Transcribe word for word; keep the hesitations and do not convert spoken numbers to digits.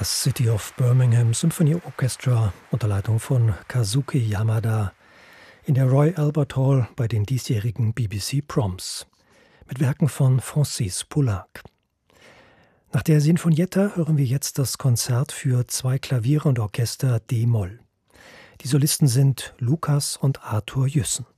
Das City of Birmingham Symphony Orchestra unter Leitung von Kazuki Yamada in der Roy Albert Hall bei den diesjährigen B B C Proms mit Werken von Francis Poulenc. Nach der Sinfonietta hören wir jetzt das Konzert für zwei Klaviere und Orchester D-Moll. Die Solisten sind Lukas und Arthur Jüssen.